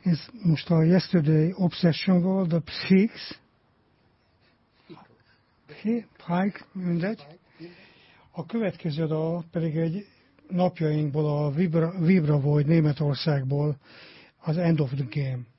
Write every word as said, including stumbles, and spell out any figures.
Ez most a Yesterday Obsession volt, a Psyx. Pike, mindegy. A következő dal pedig egy napjainkból a Vibra, Vibra Void Németországból, az End of the Game.